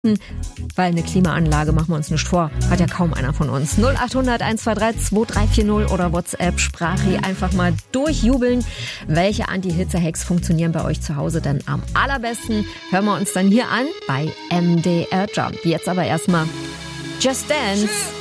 Weil eine Klimaanlage, machen wir uns nicht vor, hat ja kaum einer von uns. 0800 123 2340 oder WhatsApp Sprachli einfach mal durchjubeln. Welche Anti-Hitze-Hacks funktionieren bei euch zu Hause denn am allerbesten? Hören wir uns dann hier an bei MDR Jump. Jetzt aber erstmal Just Dance.